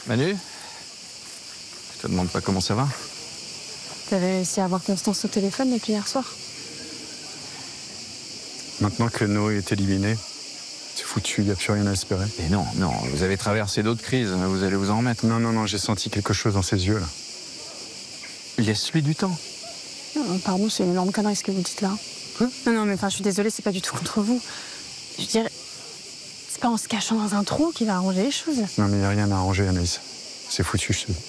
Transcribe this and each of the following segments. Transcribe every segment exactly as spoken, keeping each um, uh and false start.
Manu, je te demande pas comment ça va? T'avais réussi à avoir Constance au téléphone depuis hier soir? Maintenant que Noé est éliminé, c'est foutu, il n'y a plus rien à espérer. Mais non, non, vous avez traversé d'autres crises, vous allez vous en remettre. Non, non, non, j'ai senti quelque chose dans ses yeux, là. Laisse-lui du temps. Non, pardon, c'est une énorme connerie ce que vous dites là. Quoi? Non, non, mais enfin, je suis désolée, c'est pas du tout contre vous. Je dirais, c'est pas en se cachant dans un trou qu'il va arranger les choses. Non, mais il n'y a rien à arranger, Anaïs. C'est foutu, je te dis.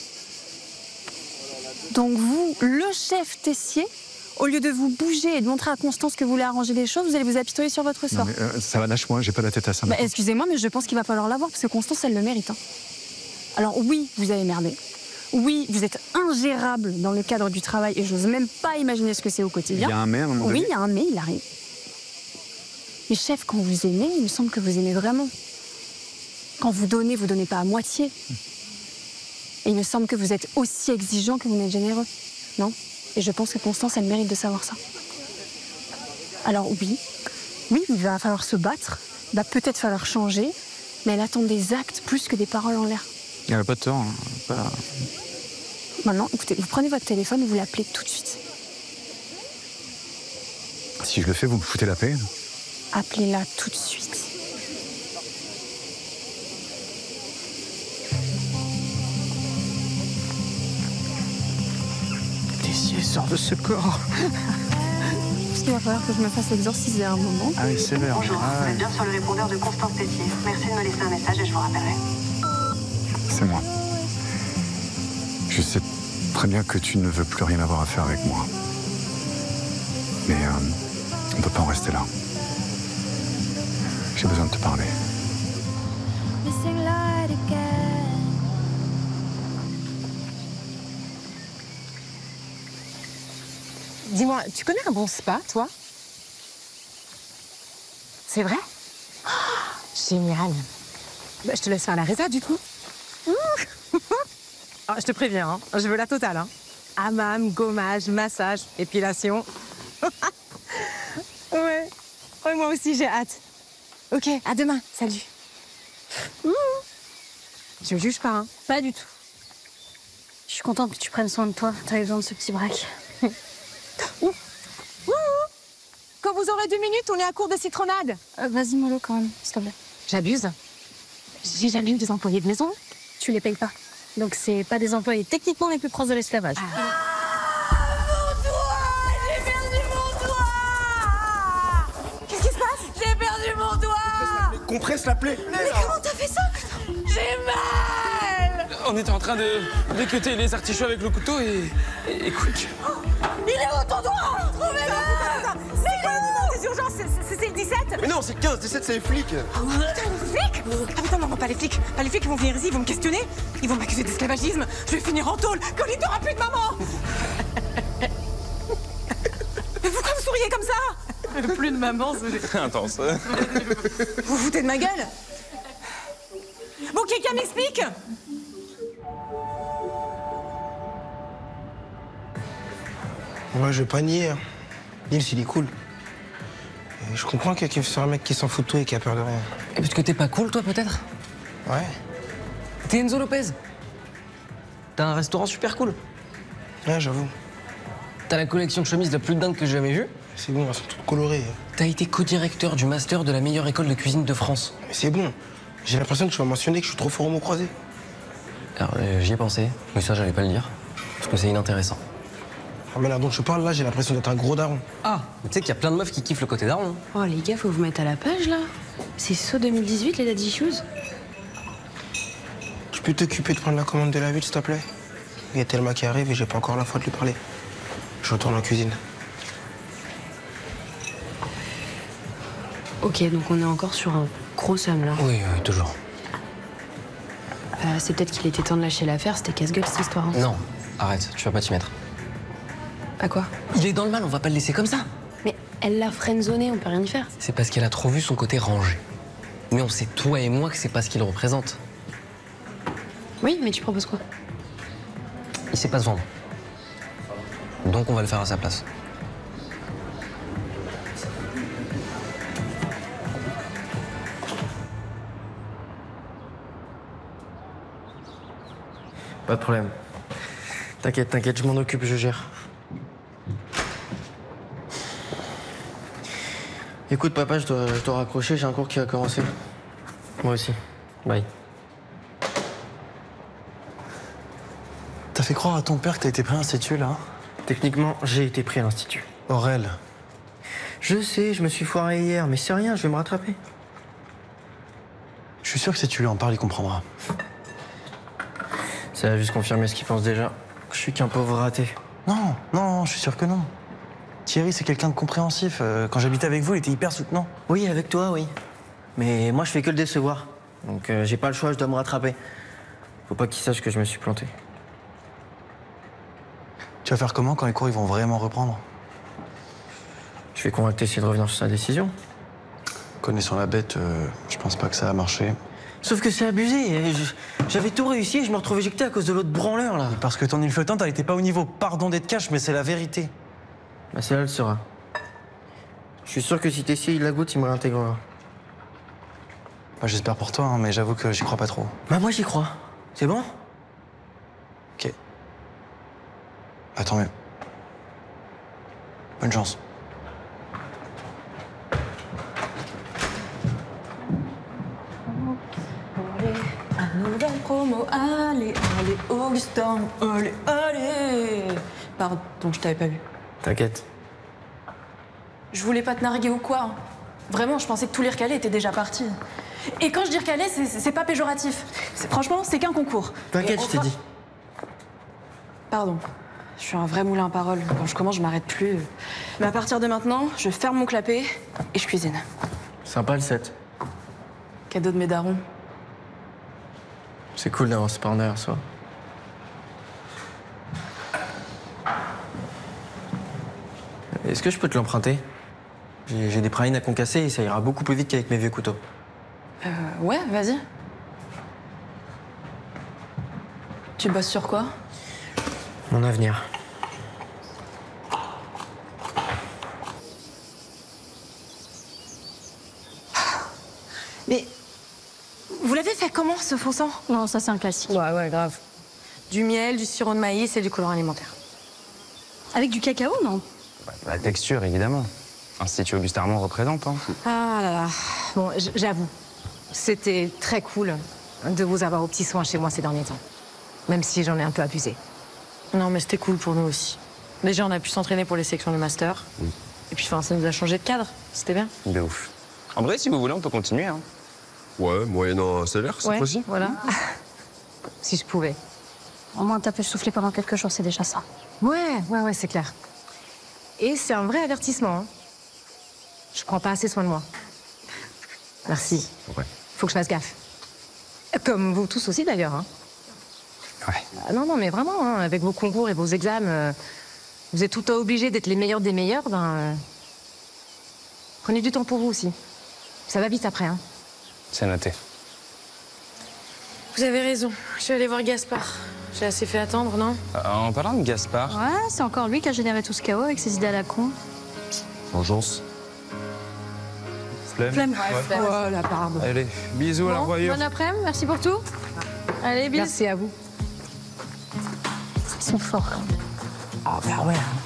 Donc vous, le chef Tessier, au lieu de vous bouger et de montrer à Constance que vous voulez arranger les choses, vous allez vous apitoyer sur votre sort. Non, mais, euh, ça va, lâche-moi, j'ai pas la tête à ça. Bah, excusez-moi, mais je pense qu'il va falloir l'avoir parce que Constance, elle le mérite. Hein. Alors oui, vous avez merdé. Oui, vous êtes ingérable dans le cadre du travail et j'ose même pas imaginer ce que c'est au quotidien. Il y a un mais à un moment donné. Oui, il y a un mais, il arrive. Mais chef, quand vous aimez, il me semble que vous aimez vraiment. Quand vous donnez, vous donnez pas à moitié. Et il me semble que vous êtes aussi exigeant que vous n'êtes généreux, non? Et je pense que Constance, elle mérite de savoir ça. Alors oui, oui, il va falloir se battre, il va peut-être falloir changer, mais elle attend des actes plus que des paroles en l'air. Il n'y a pas de tort, hein. Pas... Maintenant, écoutez, vous prenez votre téléphone et vous l'appelez tout de suite. Si je le fais, vous me foutez la paix. Appelez-la tout de suite. Tessier, sort de ce corps. Parce qu'il va falloir que je me fasse exorciser à un moment. Ah oui, c'est vert. Bonjour, Ah, vous ouais. êtes bien sur le répondeur de Constance Tessier. Merci de me laisser un message et je vous rappellerai. C'est moi. Je sais très bien que tu ne veux plus rien avoir à faire avec moi. Mais euh, on peut pas en rester là. J'ai besoin de te parler. Dis-moi, tu connais un bon spa, toi? C'est vrai? Oh, génial. Bah, je te laisse faire la résa, du coup. Ah, je te préviens, hein, je veux la totale. Hein. Hammam, gommage, massage, épilation. ouais. ouais, moi aussi, j'ai hâte. Ok, à demain. Salut. Mmh. Tu me juges pas, hein? Pas du tout. Je suis contente que tu prennes soin de toi. T'avais besoin de ce petit braque. Ouh. Ouh. Quand vous aurez deux minutes, on est à court de citronnade. Euh, Vas-y, mollo, quand même, s'il te plaît. J'abuse. J'ai jamais eu des employés de maison. Tu les payes pas. Donc c'est pas des employés techniquement les plus proches de l'esclavage. Ah. Mon doigt! J'ai perdu mon doigt! Qu'est-ce qui se passe? J'ai perdu mon doigt! Compresse la plaie. Mais comment t'as fait ça? J'ai mal! On était en train de décuter les artichauts avec le couteau et... et, et quick. Il est où ton doigt? Trouvez-le! Mais il est où? Des urgences, c'est c'est le dix-sept? Mais non, c'est le quinze, dix-sept, c'est les flics. Ah, putain, les flics? Ah putain, non, non, pas les flics. Pas les flics, ils vont venir ici, ils vont me questionner. Ils vont m'accuser d'esclavagisme. Je vais finir en tôle. Colline, t'auras plus de maman. Mais pourquoi vous souriez comme ça? Plus de maman, c'est... Intense. Vous vous foutez de ma gueule? Bon, quelqu'un m'explique? Ouais, je vais pas nier. Hein. Nils, il est cool. Et je comprends qu'il y a sur un mec qui s'en fout de toi et qui a peur de rien. Et parce que t'es pas cool, toi, peut-être? Ouais. T'es Enzo Lopez. T'as un restaurant super cool. Ouais, j'avoue. T'as la collection de chemises la plus dingue que j'ai jamais vue. C'est bon, elles sont toutes colorées. T'as été co-directeur du master de la meilleure école de cuisine de France. Mais c'est bon. J'ai l'impression que tu vas mentionner que je suis trop fort au mot croisé. Alors, euh, j'y ai pensé, mais ça, j'allais pas le dire. Parce que c'est inintéressant. Ah, mais là dont je parle, là, j'ai l'impression d'être un gros daron. Ah, mais tu sais qu'il y a plein de meufs qui kiffent le côté daron. Hein. Oh les gars, faut vous mettre à la page là. C'est saut deux mille dix-huit, les Daddy Shoes. Tu peux t'occuper de prendre la commande de la ville, s'il te plaît? Il y a Thelma qui arrive et j'ai pas encore la foi de lui parler. Je retourne en cuisine. Ok, donc on est encore sur un gros somme là. Oui, oui, toujours. Euh, c'est peut-être qu'il était temps de lâcher l'affaire, c'était casse-gueule cette histoire. Hein. Non, arrête, tu vas pas t'y mettre. À quoi? Il est dans le mal, on va pas le laisser comme ça. Mais elle l'a friendzonné, on peut rien y faire. C'est parce qu'elle a trop vu son côté rangé. Mais on sait, toi et moi, que c'est pas ce qu'il représente. Oui, mais tu proposes quoi? Il sait pas se vendre. Donc on va le faire à sa place. Pas de problème. T'inquiète, t'inquiète, je m'en occupe, je gère. Écoute, papa, je dois, je dois raccrocher, j'ai un cours qui va commencer. Moi aussi. Bye. T'as fait croire à ton père que t'as été pris à l'institut, là? Techniquement, j'ai été pris à l'institut. Aurel. Je sais, je me suis foiré hier, mais c'est rien, je vais me rattraper. Je suis sûr que si tu lui en parles, il comprendra. Ça va juste confirmer ce qu'il pense déjà. Que je suis qu'un pauvre raté. Non, non, je suis sûr que non. Thierry, c'est quelqu'un de compréhensif. Euh, Quand j'habitais avec vous, il était hyper soutenant. Oui, avec toi, oui. Mais moi, je fais que le décevoir. Donc, euh, j'ai pas le choix, je dois me rattraper. Faut pas qu'il sache que je me suis planté. Tu vas faire comment quand les cours ils vont vraiment reprendre? Je vais convaincre Tessier de revenir sur sa décision. Connaissant la bête, euh, je pense pas que ça a marché. Sauf que c'est abusé. Je- J'avais tout réussi et je me retrouve éjecté à cause de l'autre branleur, là. Parce que ton île flottante, elle était pas au niveau. Pardon d'être cash, mais c'est la vérité. Bah, c'est là, elle sera. Je suis sûr que si Tessier il la goûte, il me réintégrera. Bah, j'espère pour toi, hein, mais j'avoue que j'y crois pas trop. Bah, moi, j'y crois. C'est bon? Ok. Attends, mais... Bonne chance. Un nouvelle promo, allez, allez, Augustin, allez, allez. Pardon, je t'avais pas vu. T'inquiète. Je voulais pas te narguer ou quoi. Vraiment, je pensais que tous les recalés étaient déjà partis. Et quand je dis recalé, c'est- c'est pas péjoratif. C'est- Franchement, c'est qu'un concours. T'inquiète, Et je t'ai enfin- dit. Pardon. Je suis un vrai moulin à parole. Quand je commence, je m'arrête plus. Mais à partir de maintenant, je ferme mon clapet et je cuisine. Sympa le set. Cadeau de mes darons. C'est cool d'avoir ce partenaire derrière soi. Est-ce que je peux te l'emprunter? J'ai j'ai des pralines à concasser et ça ira beaucoup plus vite qu'avec mes vieux couteaux. Euh, ouais, vas-y. Tu bosses sur quoi? Mon avenir. Mais vous l'avez fait comment, ce faux sang? Non, ça c'est un classique. Ouais, ouais, grave. Du miel, du sirop de maïs et du colorant alimentaire. Avec du cacao, non? La texture, évidemment. Institut Auguste Armand représente, hein. Ah là là. Bon, j- j'avoue, c'était très cool de vous avoir aux petits soins chez moi ces derniers temps. Même si j'en ai un peu abusé. Non, mais c'était cool pour nous aussi. Déjà, on a pu s'entraîner pour les sections du master. Et puis, enfin, ça nous a changé de cadre. C'était bien. De ouf. En vrai, si vous voulez, on peut continuer, hein. Ouais, moyennant un salaire, cette Ouais, fois-ci. voilà. Si je pouvais. Au moins, t'as pu souffler pendant quelques jours, c'est déjà ça. Ouais, ouais, ouais, c'est clair. Et c'est un vrai avertissement. Hein. Je prends pas assez soin de moi. Merci. Ouais. Faut que je fasse gaffe. Comme vous tous aussi, d'ailleurs. Hein. Ouais. Ah, non, non, mais vraiment, hein, avec vos concours et vos examens, euh, vous êtes tout le temps obligés d'être les meilleurs des meilleurs. Ben, euh, prenez du temps pour vous aussi. Ça va vite après. Hein. C'est noté. Vous avez raison. Je vais aller voir Gaspard. J'ai assez fait attendre, non? Euh, en parlant de Gaspard... Ouais, c'est encore lui qui a généré tout ce chaos avec ses idées à la con. Vengeance. Flemme. Flemme. Oh, la barbe. Allez, bisous à la Bon, revoyure. bon après-midi, merci pour tout. Allez, bis. Merci à vous. Ils sont forts. Ah, bah ouais. hein.